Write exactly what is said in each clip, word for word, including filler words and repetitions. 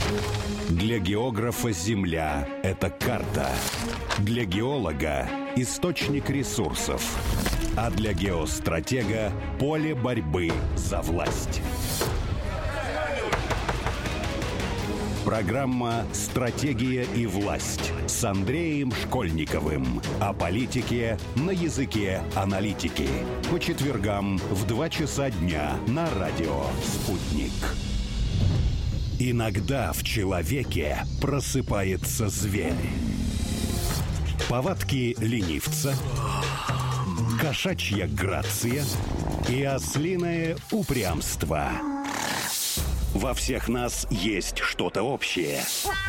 Для географа Земля – это карта. Для геолога – источник ресурсов. А для геостратега – поле борьбы за власть. Программа «Стратегия и власть» с Андреем Школьниковым. О политике на языке аналитики. По четвергам в два часа дня на радио «Спутник». Иногда в человеке просыпается зверь. Повадки ленивца, кошачья грация и ослиное упрямство. Во всех нас есть что-то общее.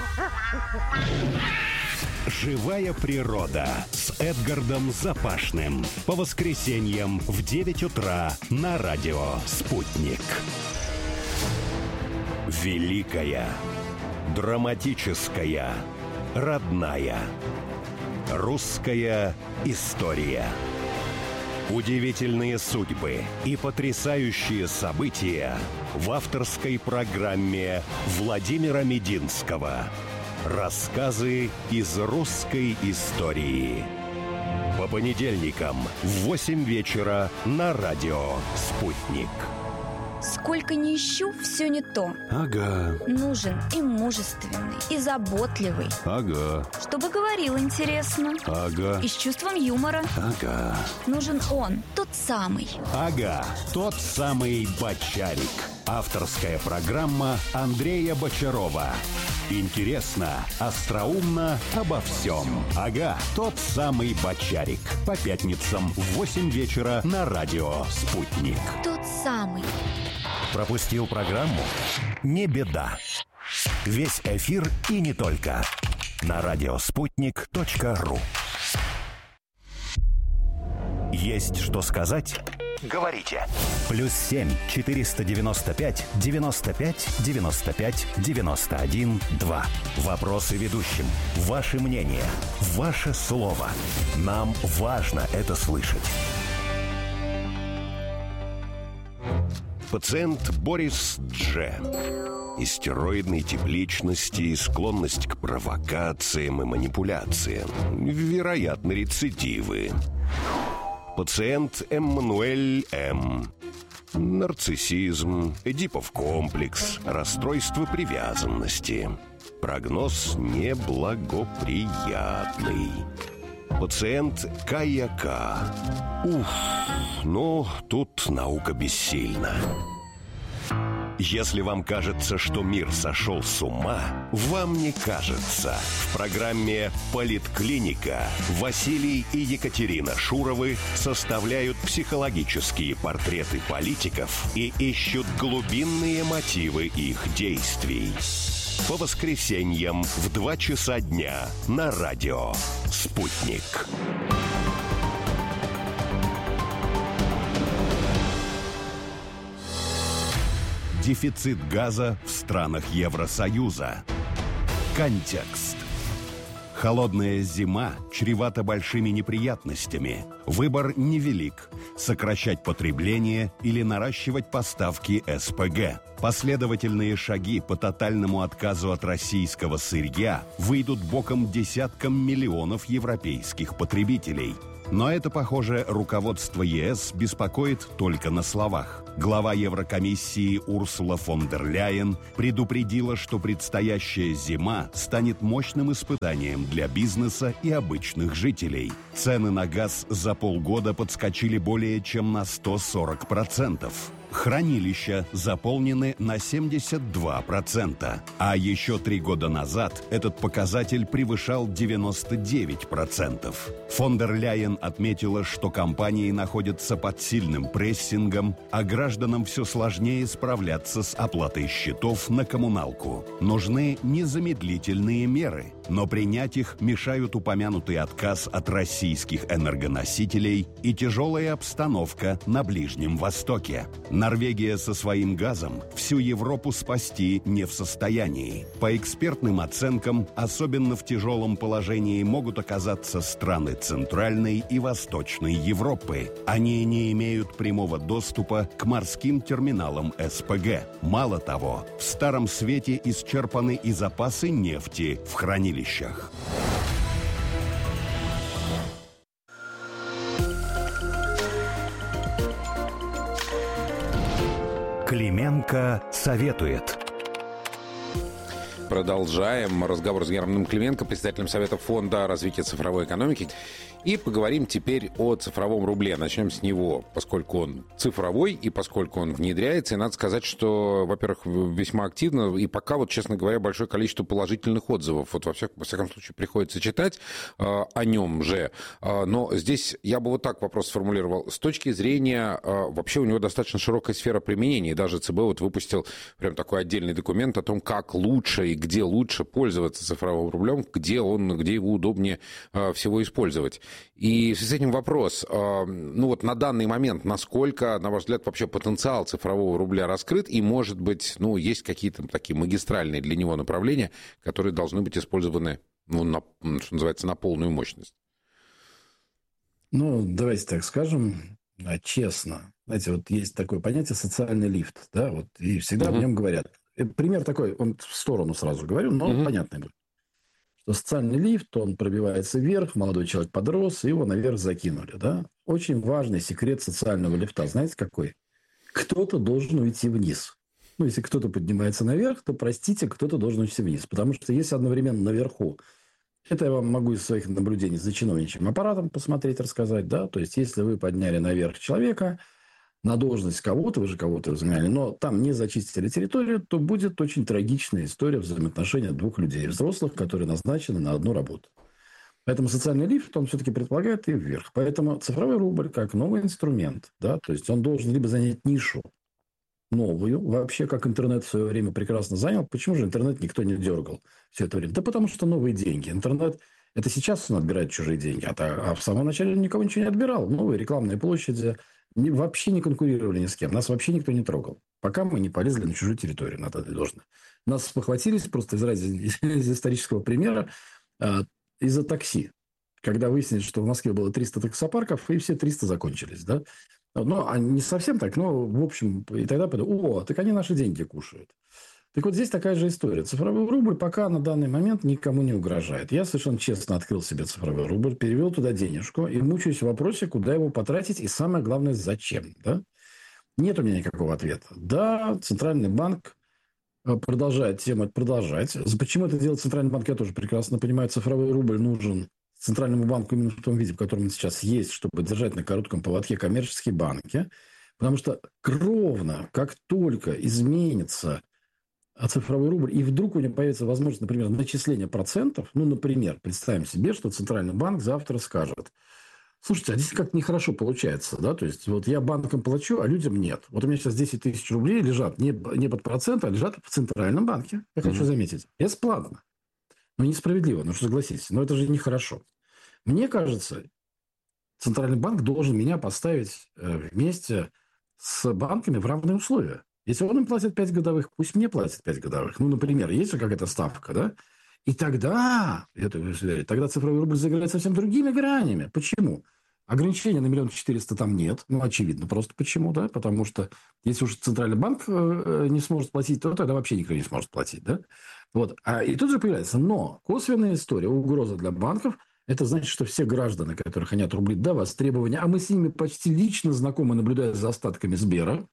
«Живая природа» с Эдгардом Запашным. По воскресеньям в девять утра на радио «Спутник». Великая, драматическая, родная. Русская история. Удивительные судьбы и потрясающие события в авторской программе Владимира Мединского. Рассказы из русской истории. По понедельникам в восемь вечера на радио «Спутник». Сколько ни ищу, все не то. Ага. Нужен и мужественный, и заботливый. Ага. Чтобы говорил интересно. Ага. И с чувством юмора. Ага. Нужен он, тот самый. Ага, тот самый Бочарик. Авторская программа Андрея Бочарова. Интересно, остроумно, обо всем. Ага, тот самый Бочарик. По пятницам в восемь вечера на радио «Спутник». Тот самый. Пропустил программу? Не беда. Весь эфир и не только. На радиоспутник точка ру. Есть что сказать? Говорите. Плюс семь четыреста девяносто пять девяносто пять девяносто пять девяносто один два. Вопросы ведущим. Ваше мнение. Ваше слово. Нам важно это слышать. Пациент Борис Дж. Истероидной тип личности, склонность к провокациям и манипуляциям. Вероятно, рецидивы. Пациент Эммануэль М. Нарциссизм, Эдипов комплекс, расстройство привязанности. Прогноз неблагоприятный. Пациент Кая К. Уф, ну, тут наука бессильна. Если вам кажется, что мир сошел с ума, вам не кажется. В программе «Политклиника» Василий и Екатерина Шуровы составляют психологические портреты политиков и ищут глубинные мотивы их действий. По воскресеньям в два часа дня на радио «Спутник». Дефицит газа в странах Евросоюза. Контекст. Холодная зима чревата большими неприятностями. Выбор невелик – сокращать потребление или наращивать поставки эс пэ гэ. Последовательные шаги по тотальному отказу от российского сырья выйдут боком десяткам миллионов европейских потребителей. Но это, похоже, руководство е эс беспокоит только на словах. Глава Еврокомиссии Урсула фон дер Ляйен предупредила, что предстоящая зима станет мощным испытанием для бизнеса и обычных жителей. Цены на газ за полгода подскочили более чем на сто сорок процентов. Хранилища заполнены на семьдесят два процента, а еще три года назад этот показатель превышал девяносто девять процентов. Фон дер Ляйен отметила, что компании находятся под сильным прессингом, а гражданам все сложнее справляться с оплатой счетов на коммуналку. Нужны незамедлительные меры. Но принять их мешают упомянутый отказ от российских энергоносителей и тяжелая обстановка на Ближнем Востоке. Норвегия со своим газом всю Европу спасти не в состоянии. По экспертным оценкам, особенно в тяжелом положении могут оказаться страны Центральной и Восточной Европы. Они не имеют прямого доступа к морским терминалам эс пэ гэ. Мало того, в Старом Свете исчерпаны и запасы нефти в хранилищах. Клименко советует. Продолжаем разговор с Германом Клименко, председателем Совета фонда развития цифровой экономики. И поговорим теперь о цифровом рубле. Начнем с него, поскольку он цифровой и поскольку он внедряется. И надо сказать, что, во-первых, весьма активно. И пока, вот, честно говоря, большое количество положительных отзывов. Вот во, всяк, во всяком случае приходится читать э, о нем же. Э, но здесь я бы вот так вопрос сформулировал. С точки зрения, э, вообще у него достаточно широкая сфера применения. И даже цэ бэ вот выпустил прям такой отдельный документ о том, как лучше и где лучше пользоваться цифровым рублем, где он, где его удобнее э, всего использовать. И в связи с этим вопрос, э, ну вот на данный момент, насколько, на ваш взгляд, вообще потенциал цифрового рубля раскрыт, и, может быть, ну, есть какие-то такие магистральные для него направления, которые должны быть использованы, ну, на, что называется, на полную мощность? Ну, давайте так скажем, честно. Знаете, вот есть такое понятие социальный лифт, да, вот, и всегда uh-huh. в нем говорят. Пример такой, он в сторону сразу говорю, но uh-huh. понятный будет. Что социальный лифт, он пробивается вверх, молодой человек подрос, и его наверх закинули, да. Очень важный секрет социального лифта, знаете какой? Кто-то должен уйти вниз. Ну, если кто-то поднимается наверх, то, простите, кто-то должен уйти вниз. Потому что если одновременно наверху, это я вам могу из своих наблюдений за чиновничьим аппаратом посмотреть, рассказать, да. То есть, если вы подняли наверх человека на должность кого-то, вы же кого-то заменяли, но там не зачистили территорию, то будет очень трагичная история взаимоотношения двух людей, взрослых, которые назначены на одну работу. Поэтому социальный лифт, он все-таки предполагает и вверх. Поэтому цифровой рубль как новый инструмент, да, то есть он должен либо занять нишу новую, вообще как интернет в свое время прекрасно занял. Почему же интернет никто не дергал все это время? Да потому что новые деньги. Интернет – это сейчас он отбирает чужие деньги, а, а в самом начале никого ничего не отбирал. Новые рекламные площади вообще не конкурировали ни с кем. Нас вообще никто не трогал. Пока мы не полезли на чужую территорию, надо отдать должное. Нас похватились просто из, из исторического примера э, из-за такси. Когда выяснилось, что в Москве было триста таксопарков, и все триста закончились. Да? Ну, а не совсем так, но в общем, и тогда подумали, о, так они наши деньги кушают. Так вот, здесь такая же история. Цифровой рубль пока на данный момент никому не угрожает. Я совершенно честно открыл себе цифровой рубль, перевел туда денежку и мучаюсь в вопросе, куда его потратить и, самое главное, зачем. Да? Нет у меня никакого ответа. Да, Центральный банк продолжает тему продолжать. Почему это делает Центральный банк, я тоже прекрасно понимаю. Цифровой рубль нужен Центральному банку именно в том виде, в котором он сейчас есть, чтобы держать на коротком поводке коммерческие банки. Потому что ровно как только изменится а цифровой рубль, и вдруг у него появится возможность, например, начисления процентов, ну, например, представим себе, что Центральный банк завтра скажет, слушайте, а здесь как-то нехорошо получается, да, то есть вот я банкам плачу, а людям нет. Вот у меня сейчас десять тысяч рублей лежат не, не под процент, а лежат в Центральном банке, я хочу mm-hmm. заметить, бесплатно. Ну, несправедливо, ну, что согласитесь, но это же нехорошо. Мне кажется, Центральный банк должен меня поставить вместе с банками в равные условия. Если он им платит пять годовых, пусть мне платит пять годовых. Ну, например, есть же какая-то ставка, да? И тогда, это, тогда цифровой рубль заиграет совсем другими гранями. Почему? Ограничения на миллион четыреста там нет. Ну, очевидно. Просто почему, да? Потому что если уж Центральный банк не сможет платить, то тогда вообще никто не сможет платить, да? Вот. А, и тут же появляется. Но косвенная история, угроза для банков, это значит, что все граждане, которых они от рублей до востребования, а мы с ними почти лично знакомы, наблюдая за остатками Сбера,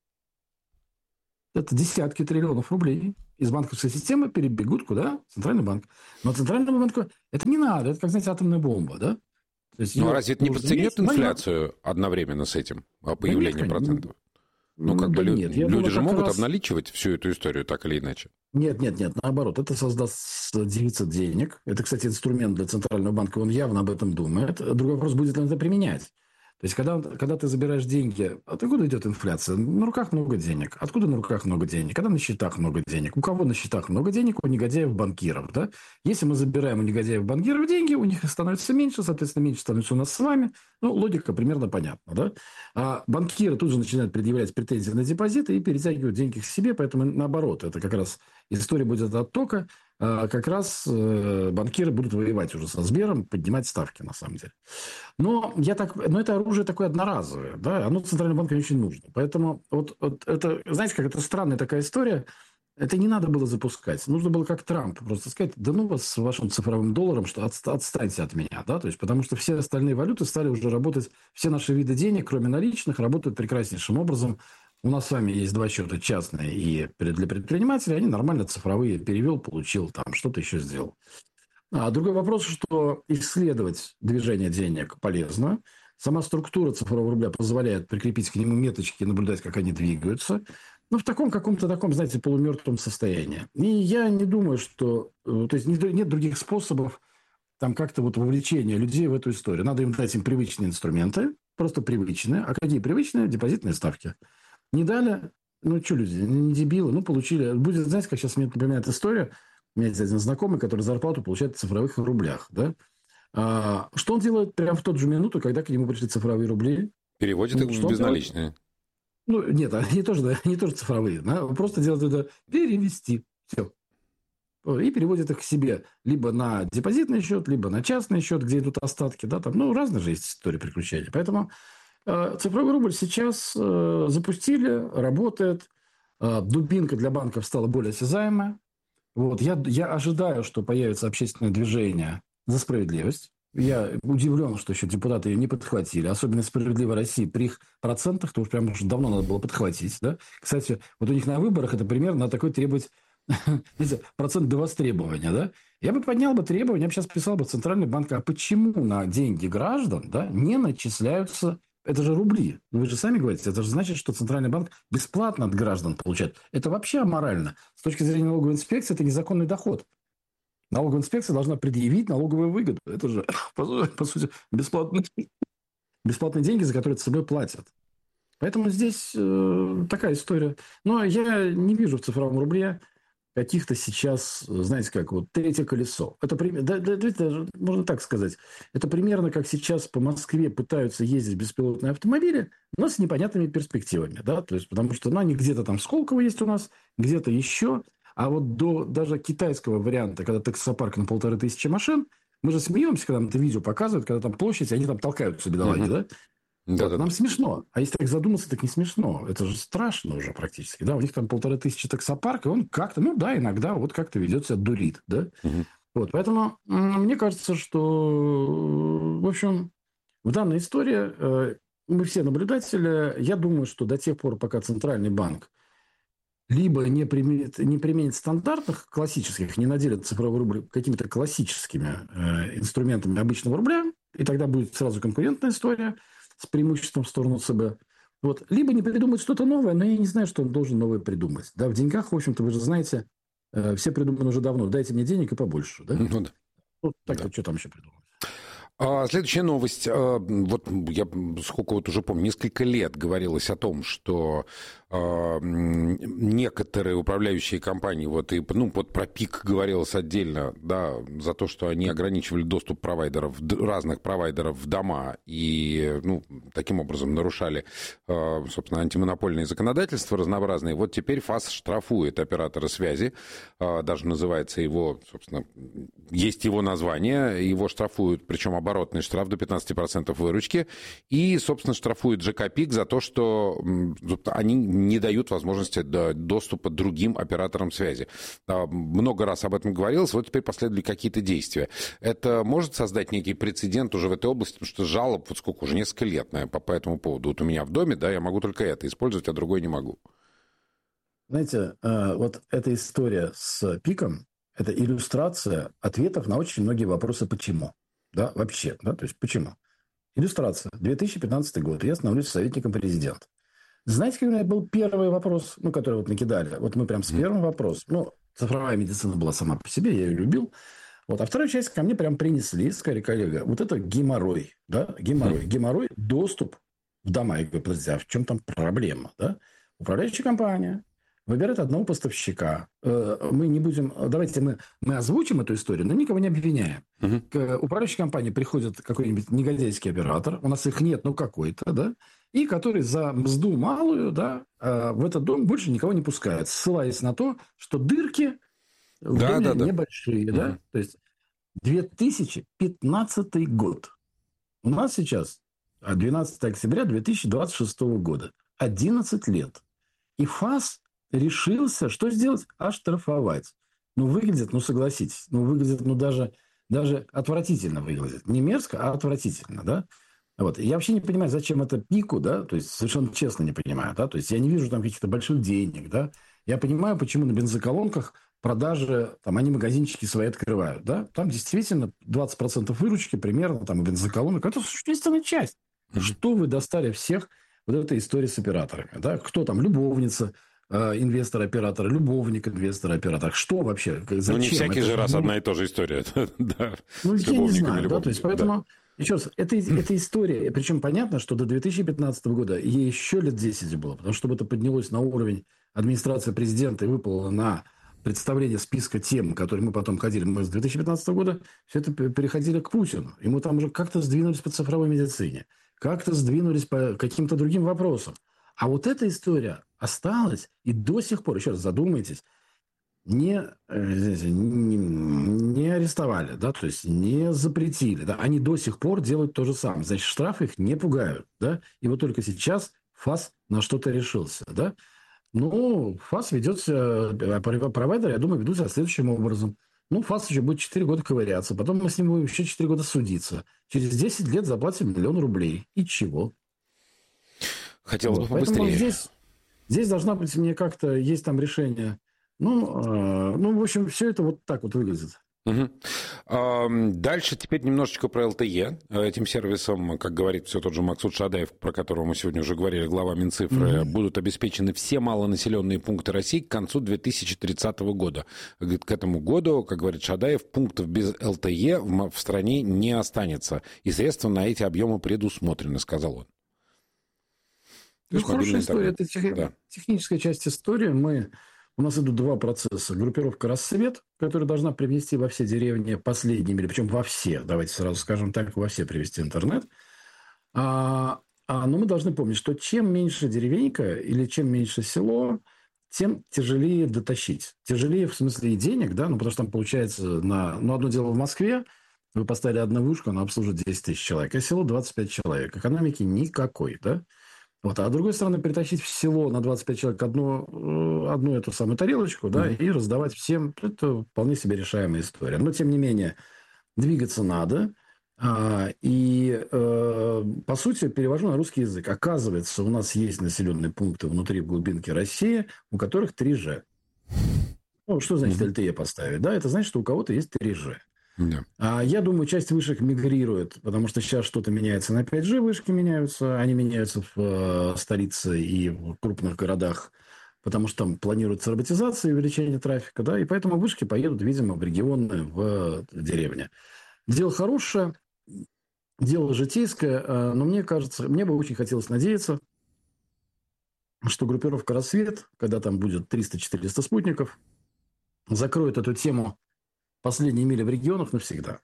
это десятки триллионов рублей из банковской системы перебегут куда? Центральный банк. Но Центральному банку это не надо. Это, как, знаете, атомная бомба, да? То есть, ну, разве это не подстегнет инфляцию одновременно с этим появлением да процентов? Ну, как да бы нет. люди думаю, же могут раз... обналичивать всю эту историю так или иначе. Нет, нет, нет. Наоборот, это создаст дефицит денег. Это, кстати, инструмент для Центрального банка. Он явно об этом думает. Другой вопрос, будет ли он это применять. То есть, когда, когда ты забираешь деньги, откуда идет инфляция? На руках много денег. Откуда на руках много денег? Когда на счетах много денег? У кого на счетах много денег? У негодяев-банкиров. Да? Если мы забираем у негодяев-банкиров деньги, у них их становится меньше, соответственно, меньше становится у нас с вами. Ну, логика примерно понятна. Да? А банкиры тут же начинают предъявлять претензии на депозиты и перетягивают деньги к себе. Поэтому, наоборот, это как раз история будет оттока. А как раз э, банкиры будут воевать уже со Сбером, поднимать ставки, на самом деле. Но, я так, но это оружие такое одноразовое. Да? Оно Центральному банку не очень нужно. Поэтому вот, вот это, знаете, как это странная такая история. Это не надо было запускать. Нужно было, как Трамп, просто сказать, да ну вас с вашим цифровым долларом, что отстаньте от меня. Да? То есть, потому что все остальные валюты стали уже работать, все наши виды денег, кроме наличных, работают прекраснейшим образом. У нас с вами есть два счета частные и для предпринимателей. Они нормально цифровые перевел, получил, там что-то еще сделал. А другой вопрос, что исследовать движение денег полезно. Сама структура цифрового рубля позволяет прикрепить к нему меточки и наблюдать, как они двигаются. Ну, в таком каком-то таком, знаете, полумертвом состоянии. И я не думаю, что... То есть нет других способов там как-то вот вовлечения людей в эту историю. Надо им дать им привычные инструменты, просто привычные. А какие привычные? Депозитные ставки. Не дали, ну, что люди, не дебилы, ну, получили. Будет, знаете, как сейчас мне напоминает история. У меня есть один знакомый, который зарплату получает в цифровых рублях, да? А, что он делает прямо в ту же минуту, когда к нему пришли цифровые рубли? Переводит ну, их в безналичные. Ну, нет, они тоже, да, они тоже цифровые. Да? Просто делают это перевести. Все. И переводят их к себе либо на депозитный счет, либо на частный счет, где идут остатки. Да? Там, ну, разные же есть истории приключений. Поэтому... Цифровой рубль сейчас э, запустили, работает. Э, дубинка для банков стала более осязаемая. Вот. Я, я ожидаю, что появится общественное движение за справедливость. Я удивлен, что еще депутаты ее не подхватили. Особенно «Справедливая Россия» при их процентах, то уж прям уже давно надо было подхватить. Да? Кстати, вот у них на выборах это примерно надо такой требовать процент до востребования. Да? Я бы поднял бы требования, я бы сейчас писал бы в Центральный банк, а почему на деньги граждан, да, не начисляются... Это же рубли. Вы же сами говорите, это же значит, что Центральный банк бесплатно от граждан получает. Это вообще аморально. С точки зрения налоговой инспекции, это незаконный доход. Налоговая инспекция должна предъявить налоговую выгоду. Это же, по, по сути, бесплатные, бесплатные деньги, за которые ЦБ платят. Поэтому здесь э, такая история. Но я не вижу в цифровом рубле каких-то сейчас, знаете, как вот третье колесо. Это, да, да, да, можно так сказать. Это примерно как сейчас по Москве пытаются ездить беспилотные автомобили, но с непонятными перспективами. Да? То есть, потому что ну, они где-то там в Сколково есть у нас, где-то еще. А вот до даже китайского варианта, когда таксопарк на полторы тысячи машин, мы же смеемся, когда нам это видео показывают, когда там площадь, они там толкаются, бедолаги, uh-huh. да? Да, да, нам да. смешно. А если так задуматься, так не смешно. Это же страшно уже практически. Да? У них там полторы тысячи таксопарк, и он как-то, ну да, иногда вот как-то ведет себя дурит. Да? Угу. Вот, поэтому мне кажется, что, в общем, в данной истории э, мы все наблюдатели. Я думаю, что до тех пор, пока Центральный банк либо не применит, не применит стандартных классических, не наделит цифровой рубль какими-то классическими э, инструментами обычного рубля, и тогда будет сразу конкурентная история с преимуществом в сторону ЦБ. Вот. Либо не придумать что-то новое, но я не знаю, что он должен новое придумать. Да, в деньгах, в общем-то, вы же знаете, э, все придуманы уже давно. Дайте мне денег и побольше. Да? Ну, да. Вот так да. Вот что там еще придумать? Следующая новость. Вот я сколько вот уже помню, несколько лет говорилось о том, что некоторые управляющие компании, вот и ну, вот про ПИК говорилось отдельно, да, за то, что они ограничивали доступ провайдеров, разных провайдеров в дома и ну, таким образом нарушали, собственно, антимонопольные законодательства разнообразные. Вот теперь ФАС штрафует оператора связи, даже называется его, собственно, есть его название, его штрафуют, причем оборотный штраф до пятнадцать процентов выручки, и, собственно, штрафует ЖК ПИК за то, что они не дают возможности доступа другим операторам связи. Много раз об этом говорилось, вот теперь последовали какие-то действия. Это может создать некий прецедент уже в этой области, потому что жалоб, вот сколько уже, несколько лет, наверное, по, по этому поводу. Вот у меня в доме, да, я могу только это использовать, а другое не могу. Знаете, вот эта история с ПИКом, это иллюстрация ответов на очень многие вопросы «почему?». Да, вообще, да, то есть почему? Иллюстрация. две тысячи пятнадцатый год. Я становлюсь советником президента. Знаете, когда был первый вопрос, ну, который вот накидали? Вот мы прям с первым вопросом. Ну, цифровая медицина была сама по себе, я ее любил. Вот. А вторую часть ко мне прям принесли, сказали, коллега, вот это геморрой, да, геморрой. Геморрой, доступ в дома. Я говорю, подожди, а в чем там проблема, да? Управляющая компания выбирает одного поставщика. Мы не будем... Давайте мы, мы озвучим эту историю, но никого не обвиняем. Uh-huh. К управляющей компании приходит какой-нибудь негодяйский оператор, у нас их нет, ну какой-то, да, и который за мзду малую, да, в этот дом больше никого не пускает, ссылаясь на то, что дырки в да, доме да, небольшие, да. да. Uh-huh. То есть две тысячи пятнадцатый год. У нас сейчас двенадцатого октября две тысячи двадцать шестого года. одиннадцать лет. И ФАС решился, что сделать? Оштрафовать. Ну, выглядит, ну, согласитесь, ну, выглядит, ну, даже, даже отвратительно выглядит. Не мерзко, а отвратительно, да? Вот. Я вообще не понимаю, зачем это пику, да? То есть, совершенно честно не понимаю, да? То есть, я не вижу там каких-то больших денег, да? Я понимаю, почему на бензоколонках продажи, там, они магазинчики свои открывают, да? Там действительно двадцать процентов выручки примерно, там, у бензоколонок. Это существенная часть. Mm-hmm. Что вы достали всех вот этой истории с операторами, да? Кто там? Любовница инвестор-оператор, любовник инвестор-оператор. Что вообще? Зачем? Ну, не всякий это же раз ну, одна и та же история. да, ну, я не знаю. Да, то есть, поэтому, да. еще раз, это, это история. Причем понятно, что до две тысячи пятнадцатого года ей еще лет десять было. Потому что, чтобы это поднялось на уровень администрации президента и выпало на представление списка тем, которые мы потом ходили. Мы с две тысячи пятнадцатого года все это переходили к Путину. И мы там уже как-то сдвинулись по цифровой медицине. Как-то сдвинулись по каким-то другим вопросам. А вот эта история осталась и до сих пор, еще раз задумайтесь, не, не, не арестовали, да, то есть не запретили. Да, они до сих пор делают то же самое. Значит, штрафы их не пугают. Да, и вот только сейчас ФАС на что-то решился. Да. Ну, ФАС ведется, провайдеры, я думаю, ведут себя следующим образом. Ну, ФАС еще будет четыре года ковыряться, потом мы с ним будем еще четыре года судиться. Через десять лет заплатим миллион рублей. И чего? Хотелось вот. бы побыстрее. Здесь, здесь должна быть мне как-то, есть там решение. Ну, э, ну, в общем, все это вот так вот выглядит. Угу. Дальше теперь немножечко про эл тэ е. Этим сервисом, как говорит все тот же Максут Шадаев, про которого мы сегодня уже говорили, глава Минцифры, угу. будут обеспечены все малонаселенные пункты России к концу две тысячи тридцатого года. К этому году, как говорит Шадаев, пунктов без эл тэ е в, в стране не останется. И средства на эти объемы предусмотрены, сказал он. Ну, хорошая история. Это тех... да. техническая часть истории. Мы... У нас идут два процесса. Группировка «Рассвет», которая должна привнести во все деревни последние, причем во все, давайте сразу скажем так, во все привести интернет. А, а, но мы должны помнить, что чем меньше деревенька или чем меньше село, тем тяжелее дотащить. Тяжелее в смысле и денег, да, ну, потому что там получается, на... ну, одно дело в Москве, вы поставили одну вышку, она обслуживает десять тысяч человек, а село двадцать пять человек. Экономики никакой, да. Вот. А с другой стороны, перетащить в село на двадцать пять человек одну, одну эту самую тарелочку, да, mm-hmm. и раздавать всем, это вполне себе решаемая история. Но, тем не менее, двигаться надо. А, и, э, по сути, перевожу на русский язык. Оказывается, у нас есть населенные пункты внутри глубинки России, у которых три джи. Ну, что значит mm-hmm. эл тэ е поставить? Да, это значит, что у кого-то есть три джи. Yeah. А я думаю, часть вышек мигрирует, потому что сейчас что-то меняется на пять джи, вышки меняются, они меняются в э, столице и в крупных городах, потому что там планируется роботизация и увеличение трафика, да, и поэтому вышки поедут, видимо, в регионы, в деревне. Дело хорошее, дело житейское, э, но мне кажется, мне бы очень хотелось надеяться, что группировка «Рассвет», когда там будет триста-четыреста спутников, закроет эту тему последние мили в регионах навсегда.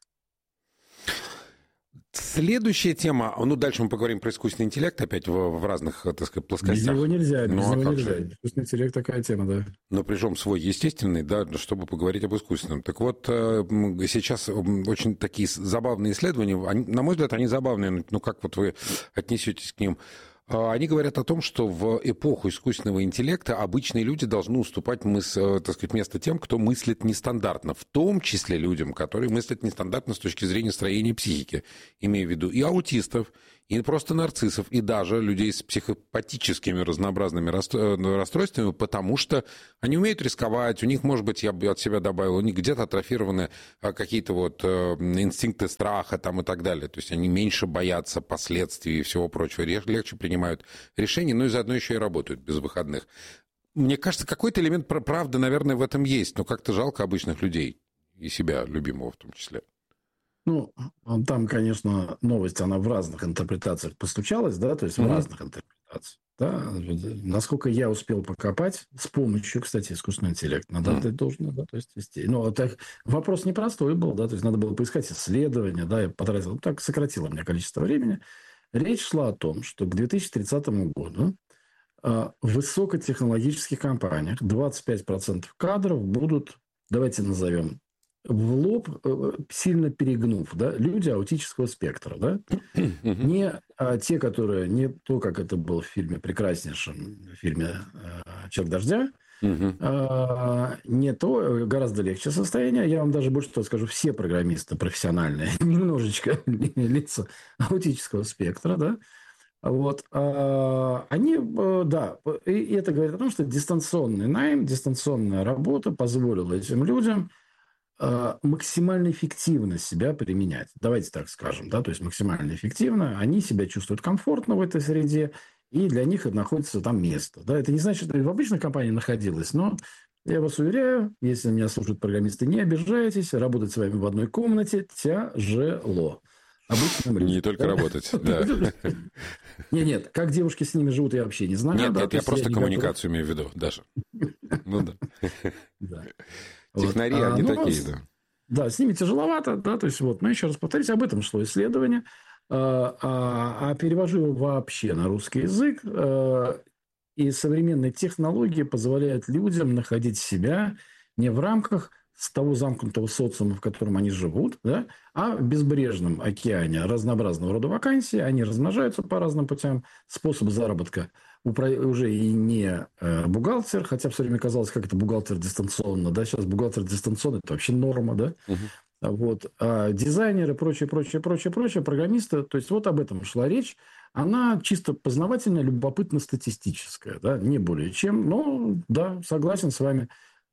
Следующая тема, ну, дальше мы поговорим про искусственный интеллект опять в, в разных, так сказать, плоскостях. Без него нельзя, без ну, него а нельзя. Же? Искусственный интеллект такая тема, да. Но причем свой естественный, да, чтобы поговорить об искусственном. Так вот, сейчас очень такие забавные исследования, они, на мой взгляд, они забавные, ну, как вот вы отнесетесь к ним? Они говорят о том, что в эпоху искусственного интеллекта обычные люди должны уступать мыс, так сказать, место тем, кто мыслит нестандартно, в том числе людям, которые мыслят нестандартно с точки зрения строения психики, имею в виду и аутистов, и просто нарциссов, и даже людей с психопатическими разнообразными расстройствами, потому что они умеют рисковать, у них, может быть, я бы от себя добавил, у них где-то атрофированы какие-то вот инстинкты страха там и так далее, то есть они меньше боятся последствий и всего прочего, легче принимают решения, но и заодно еще и работают без выходных. Мне кажется, какой-то элемент правды, наверное, в этом есть, но как-то жалко обычных людей. и себя любимого в том числе. Ну, там, конечно, новость, она в разных интерпретациях постучалась, да, то есть mm-hmm. в разных интерпретациях. Да, насколько я успел покопать, с помощью, кстати, искусственного интеллекта, надо отдать должное, да, то есть, ну, так, вопрос непростой был, да, то есть надо было поискать исследования, да, я потратил, так сократило мне количество времени. Речь шла о том, что к две тысячи тридцатому году в высокотехнологических компаниях двадцать пять процентов кадров будут, давайте назовем, в лоб, сильно перегнув, да, люди аутического спектра, да, uh-huh. не а, те, которые, не то, как это было в фильме, прекраснейшем фильме «Человек дождя», uh-huh. а, не то, гораздо легче состояние, я вам даже больше того скажу, все программисты профессиональные, немножечко лица аутического спектра, да, вот, а, они, да, и это говорит о том, что дистанционный найм, дистанционная работа позволила этим людям максимально эффективно себя применять. Давайте так скажем, да, то есть максимально эффективно. Они себя чувствуют комфортно в этой среде, и для них находится там место. Да, это не значит, что и в обычной компании находилось, но я вас уверяю, если меня слушают программисты, не обижайтесь, работать с вами в одной комнате тяжело. Обычным людям. Не только работать, да. Нет, нет, как девушки с ними живут, я вообще не знаю. Нет, нет, я просто коммуникацию имею в виду, даже. Ну да. Технари, вот. они а, такие, ну, да. Да, с ними тяжеловато, да, то есть вот, но еще раз повторюсь, об этом шло исследование, а, а, а перевожу его вообще на русский язык, а, и современные технологии позволяют людям находить себя не в рамках с того замкнутого социума, в котором они живут, да, а в безбрежном океане разнообразного рода вакансий, они размножаются по разным путям, способ заработка уже и не бухгалтер, хотя все время казалось, как это бухгалтер дистанционно, да, сейчас бухгалтер дистанционно, это вообще норма, да, uh-huh. вот, а дизайнеры, прочее, прочее, прочее, прочее, программисты, то есть вот об этом шла речь, она чисто познавательная, любопытно-статистическая, да, не более чем, но, да, согласен с вами,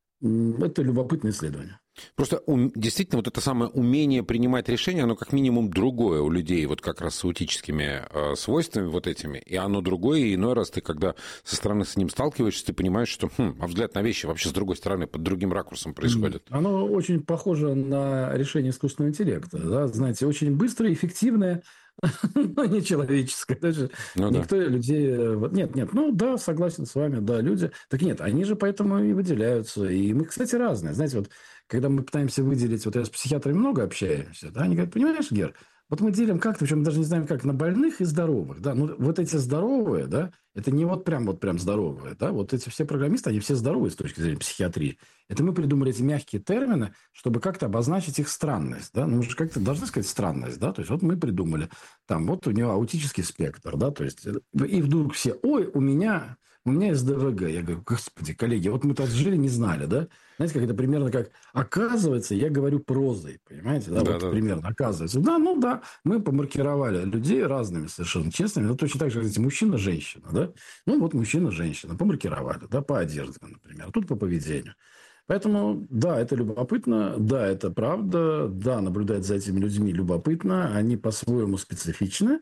это любопытное исследование. Просто действительно вот это самое умение принимать решения, оно как минимум другое у людей, вот как раз с аутическими э, свойствами вот этими, и оно другое, и иной раз ты, когда со стороны с ним сталкиваешься, ты понимаешь, что хм, а взгляд на вещи вообще с другой стороны, под другим ракурсом происходит. Оно очень похоже на решение искусственного интеллекта, да, знаете, очень быстрое, эффективное, но не человеческое. Даже ну, никто да. людей... Нет, нет, ну да, согласен с вами, да, люди... Так нет, они же поэтому и выделяются. И мы, кстати, разные. Знаете, вот когда мы пытаемся выделить... Вот я с психиатрами много общаемся, да, они говорят, понимаешь, Гер, вот мы делим как-то, причем даже не знаем как, на больных и здоровых, да, ну вот эти здоровые, да, это не вот прям вот прям здоровые, да, вот эти все программисты, они все здоровые с точки зрения психиатрии. Это мы придумали эти мягкие термины, чтобы как-то обозначить их странность, да, ну мы же как-то должны сказать странность, да, то есть вот мы придумали, там вот у него аутический спектр, да, то есть и вдруг все, ой, у меня... У меня эс дэ вэ гэ. Я говорю, господи, коллеги, вот мы так жили, не знали, да? Знаете, как это примерно как... Оказывается, я говорю прозой, понимаете? Да, да, вот да. примерно, оказывается. Да, ну да, мы помаркировали людей разными совершенно честными. Это точно так же, как эти мужчина-женщина, да? Ну, вот мужчина-женщина, помаркировали, да, по одежде, например. Тут по поведению. Поэтому, да, это любопытно, да, это правда, да, наблюдать за этими людьми любопытно, они по-своему специфичны.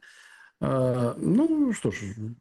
А, ну, что ж...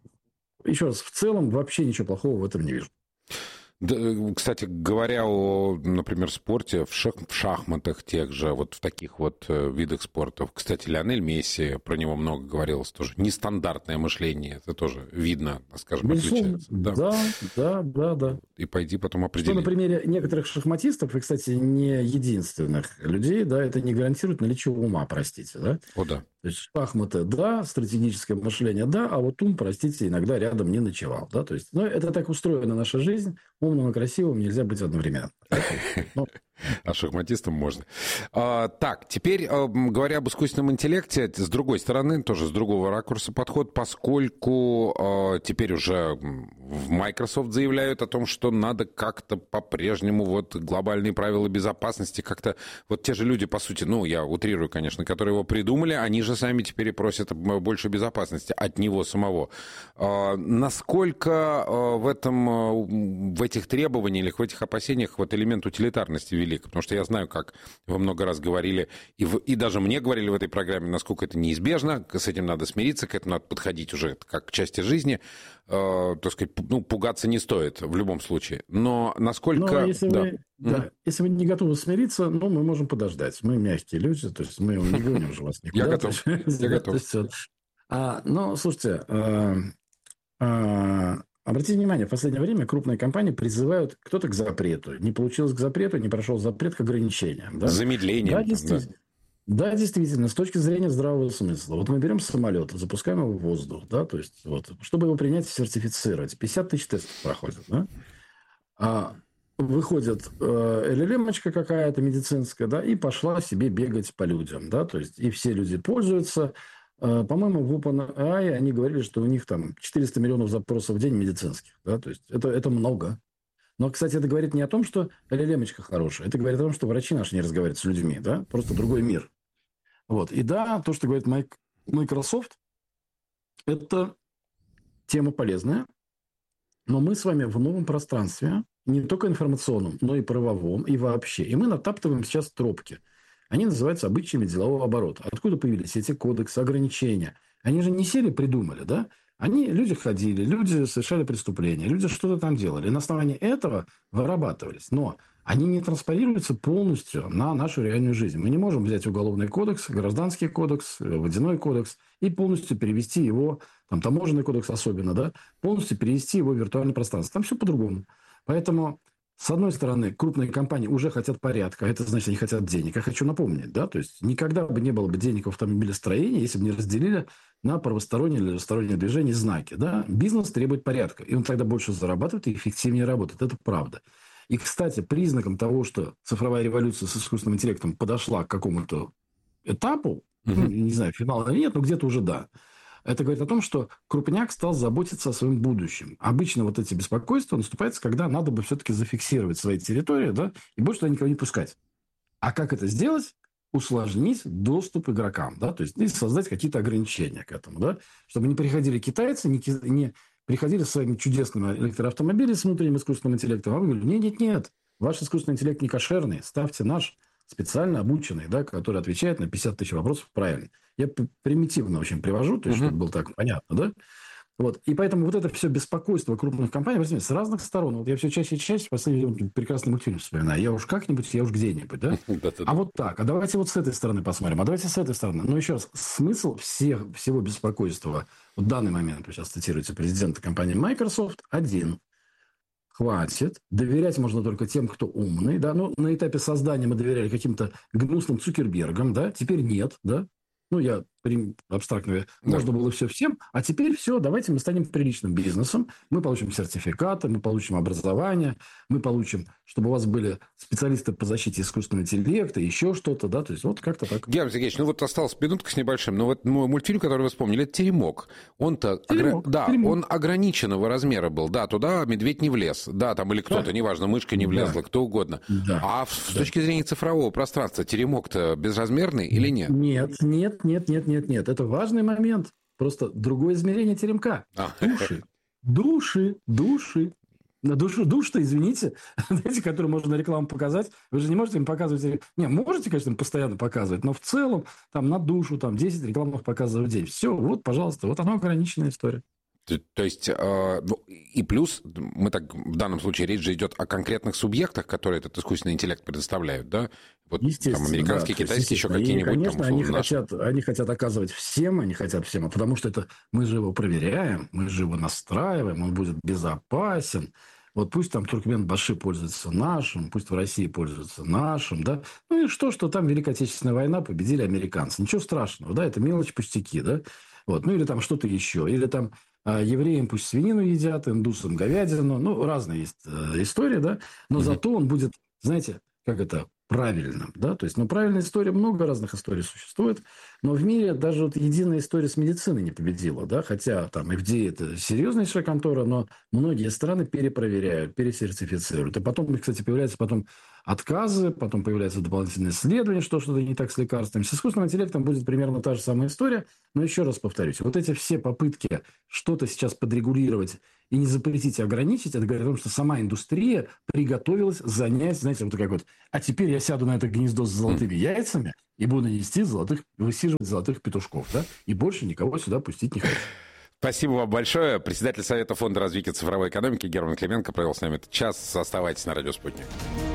Еще раз, в целом вообще ничего плохого в этом не вижу. Да, кстати, говоря о, например, спорте, в, шах, в шахматах тех же, вот в таких вот видах спорта. Кстати, Лионель Месси, про него много говорилось тоже. Нестандартное мышление, это тоже видно, скажем, отличается. Да, да, да, да, да. И пойди потом определи. Что на примере некоторых шахматистов, и, кстати, не единственных людей, да, это не гарантирует наличие ума, простите, да? О, да. То есть шахматы, да, стратегическое мышление, да, а вот ум, простите, иногда рядом не ночевал, да, то есть, ну, это так устроена наша жизнь, умным и красивым нельзя быть одновременно. А шахматистам можно. А, так, теперь, говоря об искусственном интеллекте, с другой стороны, тоже с другого ракурса подход, поскольку а, теперь уже в Microsoft заявляют о том, что надо как-то по-прежнему вот глобальные правила безопасности, как-то вот те же люди, по сути, ну, я утрирую, конечно, которые его придумали, они же сами теперь просят больше безопасности от него самого. А, насколько а, в этом, в этих требованиях или в этих опасениях вот элемент утилитарности велик? Потому Потому что я знаю, как вы много раз говорили, и, в, и даже мне говорили в этой программе, насколько это неизбежно, с этим надо смириться, к этому надо подходить уже как к части жизни. Э, так сказать, ну, пугаться не стоит в любом случае. Но насколько... Но если, да. вы, mm-hmm. да, если вы не готовы смириться, ну, мы можем подождать. Мы мягкие люди, то есть мы не гоним же вас никуда. Я готов. Я готов. А, но, слушайте, а, а, обратите внимание, в последнее время крупные компании призывают кто-то к запрету. Не получилось к запрету, не прошел запрет к ограничениям. Да? Замедлением. Да, действительно. Да. да, действительно, с точки зрения здравого смысла. Вот мы берем самолет, запускаем его в воздух, да, то есть, вот, чтобы его принять и сертифицировать, пятьдесят тысяч тестов проходят, да. А выходит э, эл эл эм-очка какая-то медицинская, да, и пошла себе бегать по людям, да, то есть, и все люди пользуются. По-моему, в OpenAI они говорили, что у них там четыреста миллионов запросов в день медицинских. Да? То есть это, это много. Но, кстати, это говорит не о том, что эл эл эм-очка хорошая. Это говорит о том, что врачи наши не разговаривают с людьми. Да? Просто другой мир. Вот. И да, то, что говорит Microsoft, это тема полезная. Но мы с вами в новом пространстве, не только информационном, но и правовом, и вообще. И мы натаптываем сейчас тропки. Они называются обычаями делового оборота. Откуда появились эти кодексы, ограничения? Они же не сели, придумали, да? Они, люди ходили, люди совершали преступления, люди что-то там делали. И на основании этого вырабатывались. Но они не транспонируются полностью на нашу реальную жизнь. Мы не можем взять уголовный кодекс, гражданский кодекс, водяной кодекс и полностью перевести его, там, таможенный кодекс особенно, да, полностью перевести его в виртуальное пространство. Там все по-другому. Поэтому... С одной стороны, крупные компании уже хотят порядка, это значит, они хотят денег. Я хочу напомнить, да, то есть никогда бы не было бы денег в автомобилестроении, если бы не разделили на правостороннее или левостороннее движение знаки, да. Бизнес требует порядка, и он тогда больше зарабатывает и эффективнее работает. Это правда. И, кстати, признаком того, что цифровая революция с искусственным интеллектом подошла к какому-то этапу, uh-huh. ну, не знаю, финала или нет, но где-то уже да. Это говорит о том, что крупняк стал заботиться о своем будущем. Обычно вот эти беспокойства наступают, когда надо бы все-таки зафиксировать свои территории, да, и больше туда никого не пускать. А как это сделать? Усложнить доступ игрокам, да, то есть и создать какие-то ограничения к этому, да, чтобы не приходили китайцы, не, не приходили с своими чудесными электроавтомобилями с внутренним искусственным интеллектом, а вы говорите, нет-нет-нет, ваш искусственный интеллект не кошерный, ставьте наш специально обученный, да, который отвечает на пятьдесят тысяч вопросов правильно. Я примитивно очень привожу, то есть, чтобы было так понятно, да? Вот. И поэтому вот это все беспокойство крупных компаний, возьмите, с разных сторон. Вот я все чаще и чаще в последнее время прекрасный мультфильм вспоминаю. Я уж как-нибудь, я уж где-нибудь, да? А вот так. А давайте вот с этой стороны посмотрим. А давайте с этой стороны. Но еще раз, смысл всех, всего беспокойства в данный момент, вы сейчас цитируете президента компании Microsoft, один. Хватит. Доверять можно только тем, кто умный, да? Ну, на этапе создания мы доверяли каким-то гнусным Цукербергам, да? Теперь нет, да? Ну, я абстрактно, да. Можно было все всем, а теперь все, давайте мы станем приличным бизнесом, мы получим сертификаты, мы получим образование, мы получим, чтобы у вас были специалисты по защите искусственного интеллекта, еще что-то, да, то есть вот как-то так. Герман Сергеевич, ну вот осталась минутка с небольшим, но вот мой мультфильм, который вы вспомнили, это «Теремок». Он-то, Теремок, огр... да, Теремок. Он ограниченного размера был, да, туда медведь не влез, да, там или кто-то, да. неважно, мышка не влезла, да. кто угодно. Да. А с да. точки зрения цифрового пространства Теремок-то безразмерный или нет? Нет, нет, нет, нет, нет, нет, это важный момент. Просто другое измерение теремка. А. Души. Души. Души. На душу, душ-то, извините, эти, которые можно на рекламу показать, вы же не можете им показывать... Не, можете, конечно, им постоянно показывать, но в целом там на душу там десять рекламных показов в день. Все, вот, пожалуйста, вот она ограниченная история. То есть, э, ну, и плюс, мы так, в данном случае речь же идет о конкретных субъектах, которые этот искусственный интеллект предоставляют, да? Вот там американские, да, китайские, еще какие-нибудь. И, конечно, там, они, наши... хотят, они хотят оказывать всем, они хотят всем, а потому что это мы же его проверяем, мы же его настраиваем, он будет безопасен. Вот пусть там Туркменбаши пользуется нашим, пусть в России пользуется нашим, да. Ну и что, что там Великая Отечественная война, победили американцы. Ничего страшного, да, это мелочь, пустяки, да. Вот, ну или там что-то еще, или там а, евреям пусть свинину едят, индусам говядину, ну разные есть э, истории, да, но mm-hmm. зато он будет, знаете, как это, правильным, да, то есть, ну правильная история, много разных историй существует, но в мире даже вот единая история с медициной не победила, да, хотя там эф ди эй это серьезнейшая контора, но многие страны перепроверяют, пересертифицируют, и потом, кстати, появляются потом отказы, потом появляются дополнительные исследования, что что-то не так с лекарствами. С искусственным интеллектом будет примерно та же самая история, но еще раз повторюсь, вот эти все попытки что-то сейчас подрегулировать и не запретить, а ограничить, это говорит о том, что сама индустрия приготовилась занять, знаете, вот как вот, а теперь я сяду на это гнездо с золотыми яйцами и буду нести золотых, высиживать золотых петушков, да, и больше никого сюда пустить не хочу. Спасибо вам большое. Председатель Совета фонда развития цифровой экономики Герман Клименко провел с нами этот час. Оставайтесь на радио «Спутник».